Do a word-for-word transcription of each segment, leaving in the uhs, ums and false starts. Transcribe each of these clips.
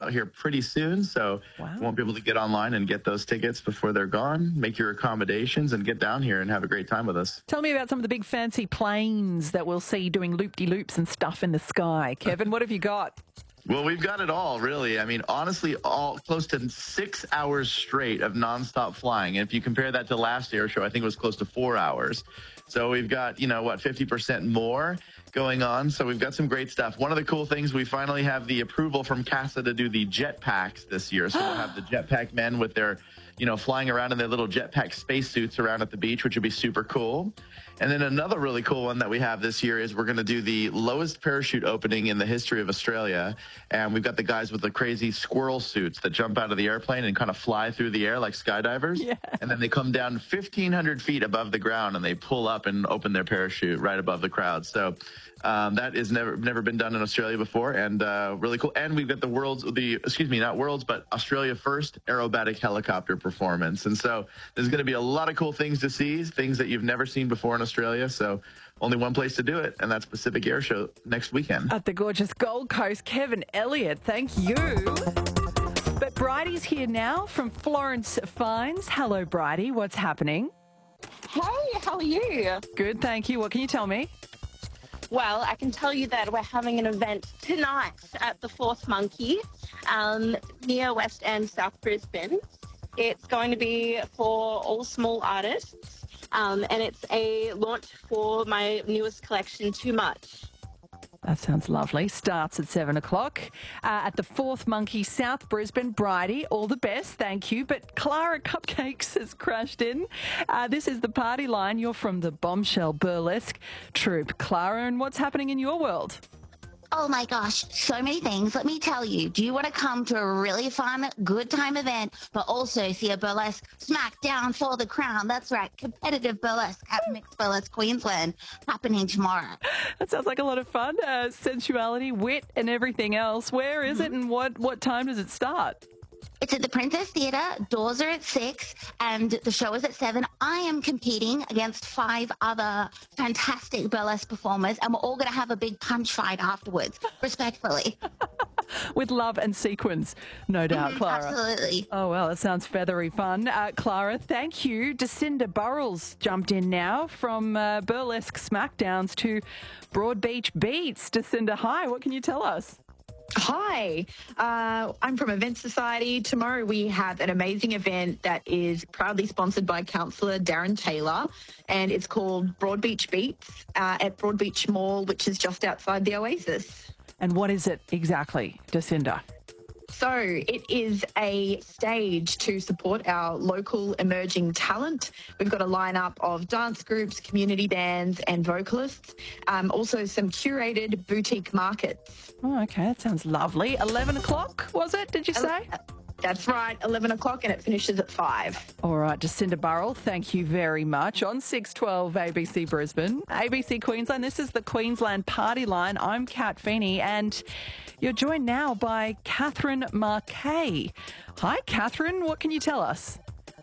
out here pretty soon, so Wow. you won't be able to get online and get those tickets before they're gone. Make your accommodations and get down here and have a great time with us. Tell me about some of the big fancy planes that we'll see doing loop-de-loops and stuff in the sky. Kevin, what have you got? Well, we've got it all, really. I mean, honestly, all close to six hours straight of nonstop flying. And if you compare that to last air show, I think it was close to four hours. So we've got, you know, what, fifty percent more going on. So we've got some great stuff. One of the cool things, we finally have the approval from CASA to do the jetpacks this year. So we'll have the jetpack men with their, you know, flying around in their little jetpack spacesuits around at the beach, which would be super cool. And then another really cool one that we have this year is we're going to do the lowest parachute opening in the history of Australia. And we've got the guys with the crazy squirrel suits that jump out of the airplane and kind of fly through the air like skydivers. Yeah. And then they come down fifteen hundred feet above the ground and they pull up and open their parachute right above the crowd. So um, that is never never been done in Australia before, and uh, really cool. And we've got the world's, the excuse me, not world's, but Australia first aerobatic helicopter performance. And so there's going to be a lot of cool things to see, things that you've never seen before in Australia. So only one place to do it, and that's Pacific Air Show next weekend. At the gorgeous Gold Coast, Kevin Elliott, thank you. But Bridie's here now from Florence Fines. Hello, Bridie. What's happening? Hey, how are you? Good, thank you. What can you tell me? Well, I can tell you that we're having an event tonight at the Fourth Monkey um, near West End, South Brisbane. It's going to be for all small artists, um, and it's a launch for my newest collection, Too Much. That sounds lovely. Starts at seven o'clock uh, at the Fourth Monkey, South Brisbane. Bridie, all the best, thank you. But Clara Cupcakes has crashed in. Uh, this is the party line. You're from the Bombshell Burlesque troupe. Clara, and what's happening in your world? Oh my gosh, so many things. Let me tell you, do you want to come to a really fun, good time event, but also see a burlesque smackdown for the crown? That's right, competitive burlesque at Mixed Burlesque Queensland happening tomorrow. That sounds like a lot of fun. Uh, sensuality, wit and everything else. Where is it and what, what time does it start? It's at the Princess Theatre. Doors are at six, and the show is at seven. I am competing against five other fantastic burlesque performers, and we're all going to have a big punch fight afterwards, respectfully. With love and sequins, no doubt, Mm, Clara. absolutely. Oh, well, that sounds feathery fun. Uh, Clara, thank you. Jacinda Burrells jumped in now from uh, burlesque smackdowns to Broadbeach Beats. Jacinda, hi, what can you tell us? Hi, uh, I'm from Event Society. Tomorrow we have an amazing event that is proudly sponsored by Councillor Darren Taylor, and it's called Broadbeach Beats uh, at Broadbeach Mall, which is just outside the Oasis. And what is it exactly, Jacinda? So it is a stage to support our local emerging talent. We've got a lineup of dance groups, community bands and vocalists, um, also some curated boutique markets. Oh, okay, that sounds lovely. eleven o'clock, was it, did you say? That's right, eleven o'clock, and it finishes at five. All right, Jacinda Burrell, thank you very much. On six twelve A B C Brisbane, A B C Queensland, this is the Queensland Party Line. I'm Kat Feeney, and you're joined now by Catherine Marquet. Hi, Catherine, what can you tell us?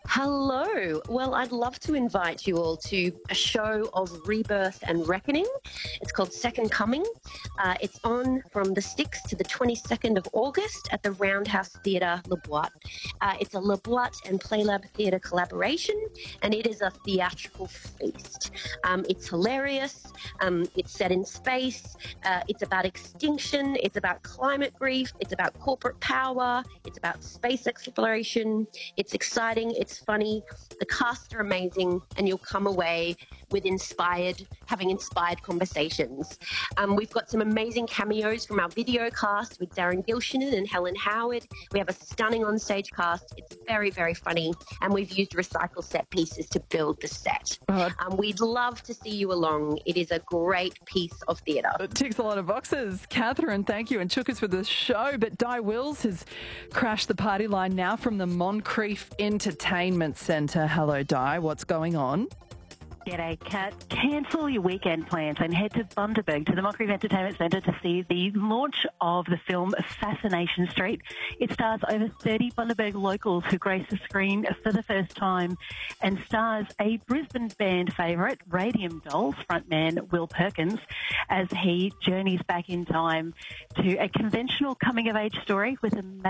Hello. Well, I'd love to invite you all to a show of rebirth and reckoning. It's called Second Coming. Uh, it's on from the sixth to the twenty-second of August at the Roundhouse Theatre, Le Boit. Uh, it's a Le Boit and Playlab Theatre collaboration, and it is a theatrical feast. Um, it's hilarious. Um, it's set in space. Uh, it's about extinction. It's about climate grief. It's about corporate power. It's about space exploration. It's exciting. It's funny. The cast are amazing, and you'll come away with inspired, having inspired conversations. Um, we've got some amazing cameos from our video cast with Darren Gilshanen and Helen Howard. We have a stunning onstage cast. It's very, very funny, and we've used recycle set pieces to build the set. Uh, Um, we'd love to see you along. It is a great piece of theatre. It ticks a lot of boxes. Catherine, thank you, and took us for the show. But Di Wills has crashed the party line now from the Moncrief Entertainment Centre. Hello, Di. What's going on? G'day, Kat. Cancel your weekend plans and head to Bundaberg to the Moncrief Entertainment Centre to see the launch of the film Fascination Street. It stars over thirty Bundaberg locals who grace the screen for the first time and stars a Brisbane band favourite, Radium Dolls frontman Will Perkins, as he journeys back in time to a conventional coming-of-age story with a